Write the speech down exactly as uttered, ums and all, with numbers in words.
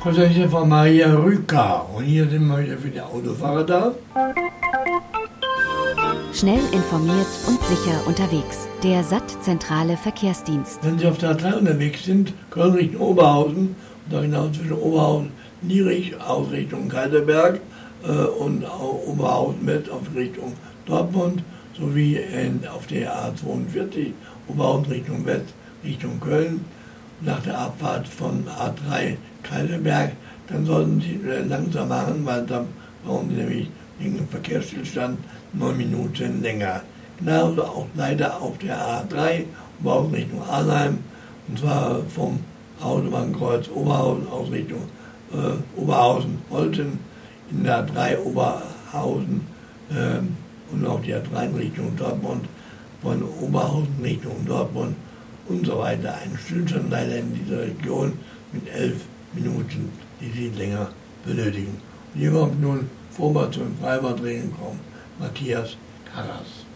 Präsentation von Maria Rücker. Und hier sind wir wieder für die Autofahrer da. Schnell informiert und sicher unterwegs. Der S A T-zentrale Verkehrsdienst. Wenn Sie auf der A drei unterwegs sind, Köln Richtung Oberhausen, und da genau zwischen Oberhausen, Nierich aus Richtung Kaiserberg äh, und auch Oberhausen mit auf Richtung Dortmund, sowie in, auf der A zweiundvierzig, Oberhausen Richtung West, Richtung Köln. Nach der Abfahrt von A drei Kaiserberg, dann sollten Sie langsam machen, weil dann brauchen Sie nämlich wegen dem Verkehrsstillstand neun Minuten länger. Genauso auch leider auf der A drei, Oberhausen Richtung Arnheim, und zwar vom Autobahnkreuz Oberhausen aus Richtung äh, Oberhausen-Olten, in der A drei Oberhausen äh, und auch die A drei in Richtung Dortmund, von Oberhausen Richtung Dortmund und so weiter. Ein Stillstand leider in dieser Region mit elf Minuten, die Sie länger benötigen. Und hier kommt nun Vorwärts zum Freibad Regenkommen, Matthias Karras.